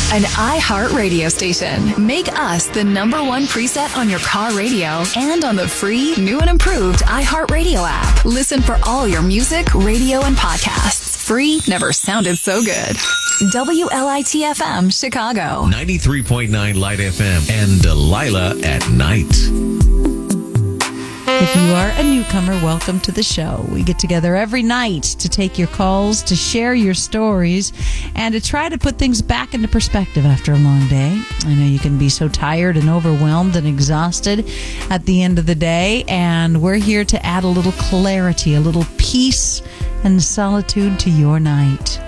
an iHeart radio station. Make us the #1 preset on your car radio and on the free, new and improved iHeart Radio app. Listen for all your music, radio, and podcasts. Free never sounded so good. WLIT-FM, Chicago. 93.9 Light FM and Delilah at Night. If you are a newcomer, welcome to the show. We get together every night to take your calls, to share your stories, and to try to put things back into perspective after a long day. I know you can be so tired and overwhelmed and exhausted at the end of the day, and we're here to add a little clarity, a little peace and solitude to your night.